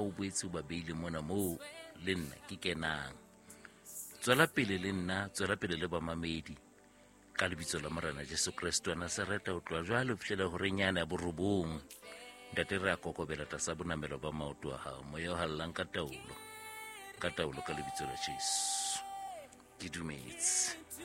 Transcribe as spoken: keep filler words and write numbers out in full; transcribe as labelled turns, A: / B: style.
A: o boetse o ba beile mona moo le nna ke kenang. Tswela pele le nna, tswela pele le bamamedi ka lebitso la Morena Jesu Kristo wa Nazareta o tloa jwale ho fihlela horenyana ya borobong. Ntate re a kokobela tlasa bonamelo ba maoto a hao, moya o hallang ka taolo ka taolo ka lebitso la Jesu. Ke dumetse.